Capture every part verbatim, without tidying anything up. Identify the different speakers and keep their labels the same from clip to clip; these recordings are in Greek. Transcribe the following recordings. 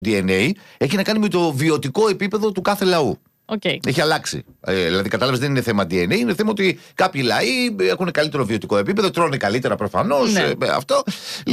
Speaker 1: ντι εν έι έχει να κάνει με το βιωτικό επίπεδο του κάθε λαού.
Speaker 2: Okay.
Speaker 1: Έχει αλλάξει. Ε, δηλαδή, κατάλαβες, δεν είναι θέμα ντι εν έι, είναι θέμα ότι κάποιοι λαοί έχουν καλύτερο βιωτικό επίπεδο, τρώνε καλύτερα προφανώς.
Speaker 2: Ναι.
Speaker 1: Ε, αυτό.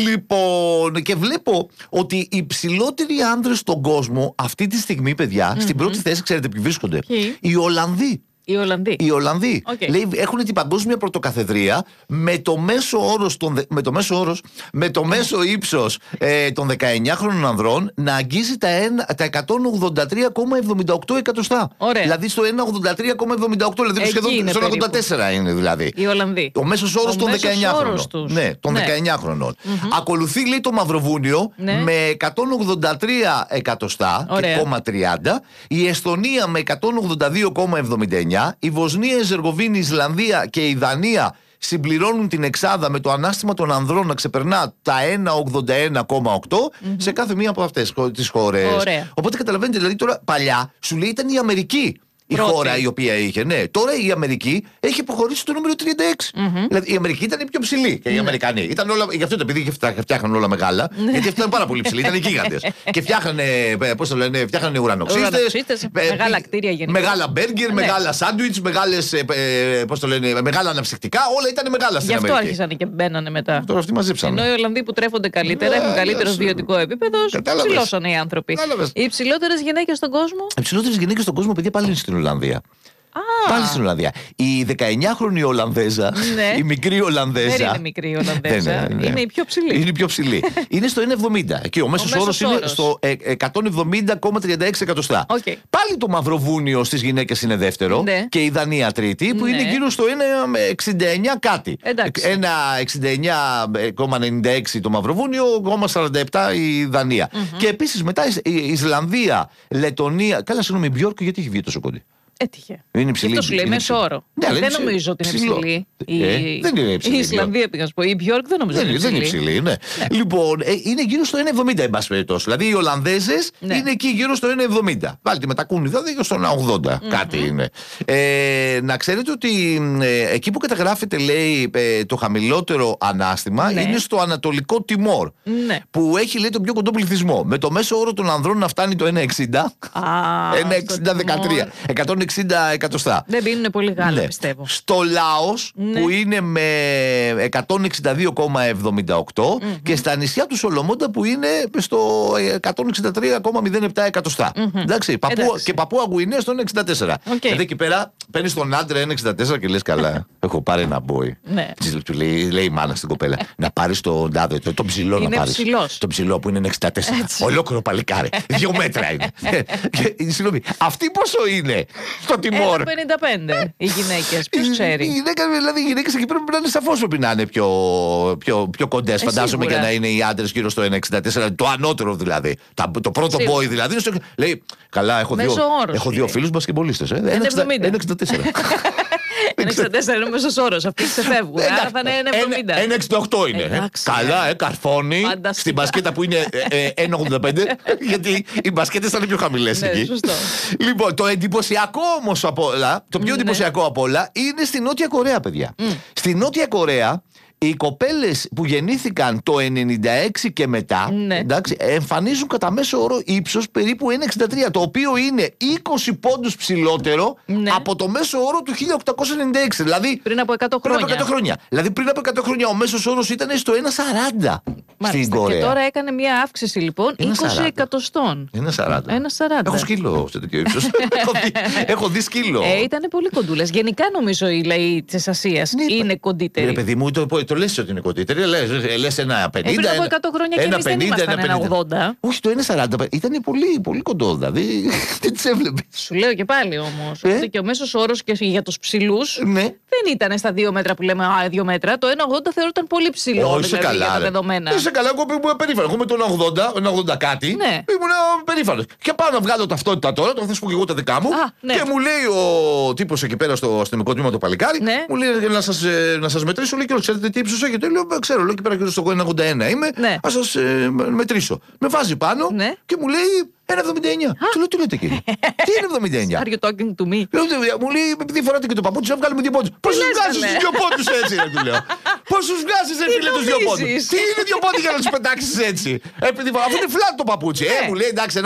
Speaker 1: Λοιπόν, και βλέπω ότι οι ψηλότεροι άνδρες στον κόσμο αυτή τη στιγμή, παιδιά, mm-hmm. στην πρώτη θέση, ξέρετε ποιοι βρίσκονται.
Speaker 2: Ποιοι?
Speaker 1: Οι Ολλανδοί.
Speaker 2: Οι Ολλανδοί.
Speaker 1: Οι Ολλανδοί.
Speaker 2: Okay.
Speaker 1: Λέει, έχουν την παγκόσμια πρωτοκαθεδρία με το μέσο όρος, των, με το μέσο, όρος, με το μέσο ύψος ε, των δεκαεννιάχρονων ανδρών να αγγίζει τα, τα εκατόν ογδόντα τρία κόμμα εβδομήντα οκτώ εκατοστά.
Speaker 2: Ωραία.
Speaker 1: Δηλαδή στο εκατόν ογδόντα τρία κόμμα εβδομήντα οκτώ, δηλαδή εκεί σχεδόν στο ογδόντα τέσσερα είναι δηλαδή.
Speaker 2: Οι Ολλανδοί.
Speaker 1: Ο μέσος όρος των δεκαεννιάχρονων. Ναι, των ναι. δεκαεννιάχρονων. Mm-hmm. Ακολουθεί, λέει, το Μαυροβούνιο ναι. με εκατόν ογδόντα τρία εκατοστά και κόμμα τριάντα. Η Εσθονία με εκατόν ογδόντα δύο κόμμα εβδομήντα εννιά. Η Βοσνία, η Ζεργκοβίνη, η Ισλανδία και η Δανία συμπληρώνουν την εξάδα με το ανάστημα των ανδρών να ξεπερνά τα εκατόν ογδόντα ένα κόμμα οκτώ mm-hmm. σε κάθε μία από αυτές τις χώρες.
Speaker 2: Ωραία.
Speaker 1: Οπότε καταλαβαίνετε, δηλαδή τώρα παλιά σου λέει ήταν η Αμερική η
Speaker 2: Πρώτη.
Speaker 1: χώρα η οποία είχε. Ναι, τώρα η Αμερική έχει υποχωρήσει στο νούμερο τριάντα έξι. Mm-hmm. Δηλαδή η Αμερική ήταν η πιο ψηλή και οι mm-hmm. Αμερικανοί. Ήταν όλα, γι' αυτό το επειδή φτιάχναν όλα μεγάλα, mm-hmm. γιατί αυτά ήταν πάρα πολύ ψηλοί, ήταν οι γίγαντες. Και φτιάχνανε, πώς το λένε, φτιάχνανε ουρανοξύστες.
Speaker 2: Μεγάλα κτίρια γενικά.
Speaker 1: Μεγάλα μπέργκερ, μεγάλα σάντουιτς, πώς το λένε, μεγάλα αναψυκτικά, όλα ήταν μεγάλα στην Αμερική.
Speaker 2: Γι' αυτό άρχισαν και μπαίνανε μετά.
Speaker 1: Τώρα αυτοί μαζέψανε.
Speaker 2: Ενώ οι Ολλανδοί που τρέφονται καλύτερα, έχουν καλύτερο βιωτικό επίπεδο, ψηλώσανε οι άνθρωποι. Οι ψηλότερες γυναίκες στον κόσμο.
Speaker 1: Οι ψηλότερες γυναίκες στον κόσμο, παιδιά, πάλι είναι στην Ολλανδία.
Speaker 2: Ah.
Speaker 1: Πάλι στην Ολλανδία. Η δεκαεννιάχρονη Ολλανδέζα,
Speaker 2: ναι.
Speaker 1: η μικρή Ολλανδέζα.
Speaker 2: Δεν είναι μικρή Ολλανδέζα. είναι, ναι. είναι η πιο ψηλή.
Speaker 1: Είναι η πιο ψηλή. Είναι στο εκατόν εβδομήντα. Και ο μέσος όρος είναι στο εκατόν εβδομήντα κόμμα τριάντα έξι εκατοστά.
Speaker 2: Okay.
Speaker 1: Πάλι το Μαυροβούνιο στις γυναίκες είναι δεύτερο.
Speaker 2: Ναι.
Speaker 1: Και η Δανία τρίτη, που ναι. είναι γύρω στο ένα εξήντα εννιά κάτι.
Speaker 2: Εντάξει.
Speaker 1: ένα εξήντα εννιά κόμμα ενενήντα έξι το Μαυροβούνιο, κόμμα σαράντα επτά η Δανία. Mm-hmm. Και επίσης μετά η Ισλανδία, Λετωνία. Καλά, συγγνώμη, η Μπιόρκ γιατί έχει βγει τόσο κοντή.
Speaker 2: Έτυχε.
Speaker 1: Είναι ψηλή.
Speaker 2: Αυτό σου λέει μέσο όρο.
Speaker 1: Ναι,
Speaker 2: δεν νομίζω ότι είναι ψηλή. Η...
Speaker 1: Ε, δεν είναι ψηλή.
Speaker 2: Η Ισλανδία πήγα να σου πω. Η Μπιόρκ δεν νομίζω ότι είναι ψηλή.
Speaker 1: Δεν είναι ψηλή, ναι. ναι. Λοιπόν, ε, είναι γύρω στο εκατόν εβδομήντα, εν πάση περιπτώσει. Δηλαδή οι Ολλανδέζες ναι. είναι εκεί γύρω στο εκατόν εβδομήντα. Βάλτε μετακούνι, δηλαδή γύρω στο εκατόν ογδόντα. Mm-hmm. Κάτι είναι. Ε, να ξέρετε ότι ε, εκεί που καταγράφεται, λέει, ε, το χαμηλότερο ανάστημα ναι. είναι στο Ανατολικό Τιμόρ.
Speaker 2: Ναι.
Speaker 1: Που έχει, λέει, τον πιο κοντό πληθυσμό. Με το μέσο όρο των ανδρών να φτάνει το εκατόν εξήντα. εκατόν εξήντα δεκατρία. εκατόν εξήντα εκατοστά.
Speaker 2: Δεν πίνουν πολύ γάλα,
Speaker 1: ναι.
Speaker 2: πιστεύω.
Speaker 1: Στο Λάος ναι. που είναι με εκατόν εξήντα δύο κόμμα εβδομήντα οκτώ mm-hmm. και στα νησιά του Σολομόντα που είναι στο εκατόν εξήντα τρία κόμμα μηδέν επτά εκατοστά. Mm-hmm. Εντάξει, Παππού,
Speaker 2: Εντάξει.
Speaker 1: Και Παππούα Γουινέα στο εκατόν εξήντα τέσσερα. Okay. Δηλαδή εκεί πέρα παίρνει τον άντρα εκατόν εξήντα τέσσερα και λες καλά, έχω πάρει ένα μπόι.
Speaker 2: Ναι.
Speaker 1: Του λέει, λέει η μάνα στην κοπέλα, να πάρει τον τάδε, τον ψηλό
Speaker 2: είναι
Speaker 1: να πάρει.
Speaker 2: Τον
Speaker 1: ψηλό που είναι εξήντα τέσσερα. Ολόκληρο παλικάρι. Δύο μέτρα είναι. Συγγνώμη, αυτή πόσο είναι στο Τιμόρ.
Speaker 2: ένα πενήντα πέντε οι γυναίκες, ποιος ξέρει.
Speaker 1: Οι γυναίκες, δηλαδή, οι γυναίκες εκεί πρέπει να είναι σαφώς πρέπει να είναι πιο, πιο, πιο κοντές. Ε, φαντάζομαι και να είναι οι άντρες γύρω στο εκατόν εξήντα τέσσερα, το ανώτερο δηλαδή. Το πρώτο μπόι δηλαδή. Είναι στο... Λέει, καλά, έχω δύο, έχω δύο φίλους μπασκετμπολίστες. Ε, εκατόν εξήντα τέσσερα.
Speaker 2: ένα εξήντα τέσσερα είναι ο μέσος όρος. Αυτοί ξεφεύγουν. Άρα θα είναι ένα εβδομήντα.
Speaker 1: ένα εξήντα οκτώ είναι. Καλά, ε, καρφώνει στην μπασκέτα που είναι ένα ογδόντα πέντε. Γιατί οι μπασκέτες θα είναι πιο χαμηλές εκεί. Λοιπόν, το εντυπωσιακό όμως από όλα, το πιο εντυπωσιακό από όλα είναι στη Νότια Κορέα, παιδιά. Στη Νότια Κορέα, οι κοπέλες που γεννήθηκαν το ενενήντα έξι και μετά
Speaker 2: ναι.
Speaker 1: εντάξει, εμφανίζουν κατά μέσο όρο ύψος περίπου ένα εξήντα τρία, το οποίο είναι είκοσι πόντους ψηλότερο ναι. από το μέσο όρο του χίλια οκτακόσια ενενήντα έξι. Δηλαδή
Speaker 2: πριν από εκατό χρόνια.
Speaker 1: Πριν από εκατό χρόνια. Δηλαδή πριν από εκατό χρόνια ο μέσος όρος ήταν στο ένα σαράντα στην Κορέα.
Speaker 2: Και τώρα έκανε μια αύξηση λοιπόν είκοσι εκατοστών.
Speaker 1: ένα σαράντα.
Speaker 2: ένα σαράντα.
Speaker 1: Έχω σκύλο σε τέτοιο ύψος. έχω, δει, έχω δει σκύλο.
Speaker 2: Ε, ήταν πολύ κοντούλες. Γενικά νομίζω οι λαοί της Ασίας ναι, είναι κοντύτεροι.
Speaker 1: Ναι, παιδί μου, το, το λες ότι είναι κοντύτεροι. Λες, λες ένα πενήντα.
Speaker 2: Ε, πριν από εκατό χρόνια και εμείς δεν ήμασταν ένα ογδόντα.
Speaker 1: Όχι, το ένα σαράντα. Ήταν πολύ, πολύ κοντό, δηλαδή. Δεν τις έβλεπες.
Speaker 2: Σου λέω και πάλι όμως. Ε? Ότι και ο μέσος όρος και για τους ψηλούς
Speaker 1: ναι.
Speaker 2: δεν ήταν στα δύο μέτρα που λέμε. Α, δύο μέτρα. Το ένα ογδόντα θεωρούταν πολύ ψηλό.
Speaker 1: Όχι,
Speaker 2: δηλαδή,
Speaker 1: καλά,
Speaker 2: για τα δεδομένα.
Speaker 1: Είσαι καλά, εγώ ήμουν περήφανο. Εγώ με το ένα ογδόντα, ένα ογδόντα κάτι.
Speaker 2: Ναι.
Speaker 1: Ήμουν περήφανο. Και πάω να βγάλω ταυτότητα τώρα, το θα σου πω και εγώ τα δικά μου.
Speaker 2: Α, ναι.
Speaker 1: Και μου λέει ο τύπος εκεί πέρα στο αστυνομικό τμήμα το παλικάρι,
Speaker 2: ναι.
Speaker 1: μου λέει να σας, να σας μετρήσω. Λέει και ξέρετε τι ύψος έχετε. Λέω, ξέρω, λέω και πέρα και στο ένα ογδόντα ένα είμαι.
Speaker 2: Ναι.
Speaker 1: Να σας ε, μετρήσω. Με βάζει πάνω
Speaker 2: ναι.
Speaker 1: και μου λέει ένα εβδομήντα εννιά. Του λέω τι λέτε κύριε. Τι είναι εβδομήντα εννιά.
Speaker 2: Are you talking to me?
Speaker 1: Μου λέει επειδή φοράτε και το παπούτσι, να βγάλουμε δύο πόντους. Πώς τους βγάζεις τους δύο πόντους έτσι, ρε του λέω. Πώς τους βγάζεις, ρε φίλε, τους δύο πόντους. Τι είναι δύο πόντοι για να τους πετάξεις έτσι. Επειδή αφού είναι φλάτ το παπούτσι. Ε, μου λέει εντάξει.